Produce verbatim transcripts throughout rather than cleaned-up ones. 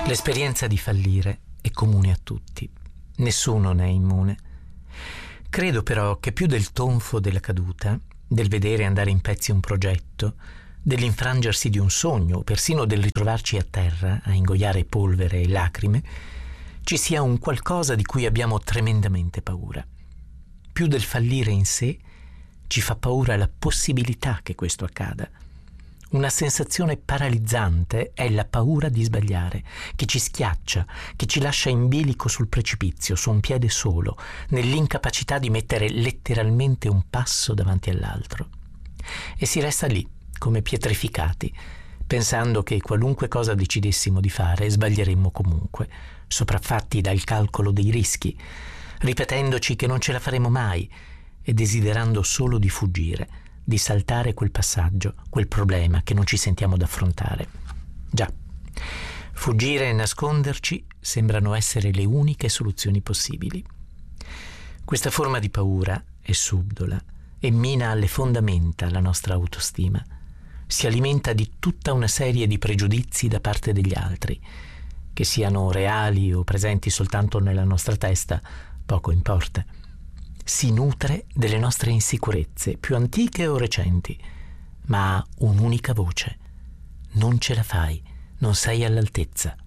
L'esperienza di fallire è comune a tutti, nessuno ne è immune. Credo però che più del tonfo della caduta, del vedere andare in pezzi un progetto, dell'infrangersi di un sogno o persino del ritrovarci a terra a ingoiare polvere e lacrime, ci sia un qualcosa di cui abbiamo tremendamente paura. Più del fallire in sé, ci fa paura la possibilità che questo accada. Una sensazione paralizzante è la paura di sbagliare, che ci schiaccia, che ci lascia in bilico sul precipizio, su un piede solo, nell'incapacità di mettere letteralmente un passo davanti all'altro. E si resta lì, come pietrificati, pensando che qualunque cosa decidessimo di fare sbaglieremmo comunque, sopraffatti dal calcolo dei rischi, ripetendoci che non ce la faremo mai e desiderando solo di fuggire, di saltare quel passaggio, quel problema che non ci sentiamo d'affrontare. Già, fuggire e nasconderci sembrano essere le uniche soluzioni possibili. Questa forma di paura è subdola e mina alle fondamenta la nostra autostima. Si alimenta di tutta una serie di pregiudizi da parte degli altri, che siano reali o presenti soltanto nella nostra testa, poco importa. Si nutre delle nostre insicurezze, più antiche o recenti, ma ha un'unica voce. Non ce la fai, non sei all'altezza.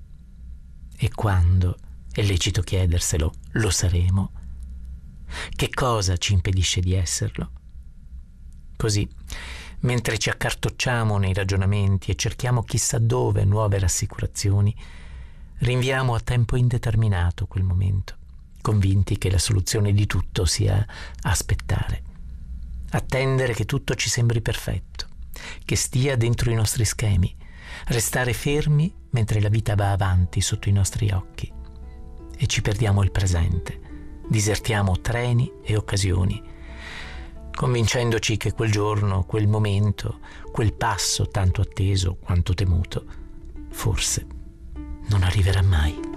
E quando, è lecito chiederselo, lo saremo? Che cosa ci impedisce di esserlo? Così, mentre ci accartocciamo nei ragionamenti e cerchiamo chissà dove nuove rassicurazioni, rinviamo a tempo indeterminato quel momento, convinti che la soluzione di tutto sia aspettare, attendere che tutto ci sembri perfetto, che stia dentro i nostri schemi, restare fermi mentre la vita va avanti sotto i nostri occhi e ci perdiamo il presente, disertiamo treni e occasioni, convincendoci che quel giorno, quel momento, quel passo tanto atteso quanto temuto, forse non arriverà mai.